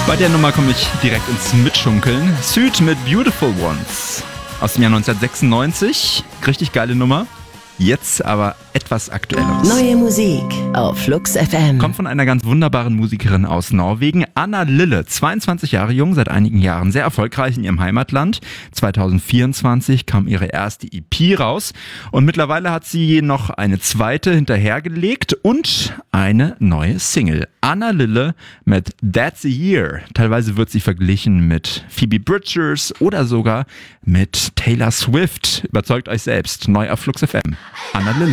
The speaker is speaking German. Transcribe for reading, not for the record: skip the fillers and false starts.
Bei der Nummer komme ich direkt ins Mitschunkeln. Süd mit Beautiful Ones aus dem Jahr 1996. Richtig geile Nummer. Jetzt aber etwas Aktuelleres. Neue Musik auf Flux FM. Kommt von einer ganz wunderbaren Musikerin aus Norwegen, Anna Lille, 22 Jahre jung, seit einigen Jahren sehr erfolgreich in ihrem Heimatland. 2024 kam ihre erste EP raus und mittlerweile hat sie noch eine zweite hinterhergelegt und eine neue Single. Anna Lille mit That's a Year. Teilweise wird sie verglichen mit Phoebe Bridgers oder sogar mit Taylor Swift. Überzeugt euch selbst. Neu auf Flux FM. Anna Lille.